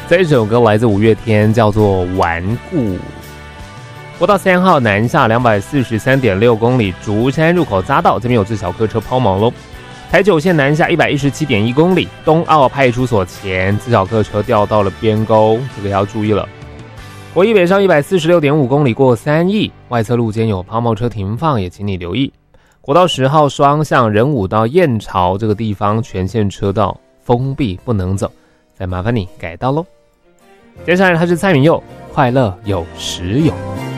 这首歌来自五月天，叫做《顽固》。国道3号南下243.6公里，竹山入口匝道这边有自小客车抛锚喽。台九线南下117.1公里，东澳派出所前自小客车掉到了边沟，这个要注意了。国一北上146.5公里过3义，外侧路肩有抛锚车停放，也请你留意。国道10号双向仁武到燕巢这个地方全线车道封闭不能走，再麻烦你改道咯。接下来他是蔡明佑，快乐有时有。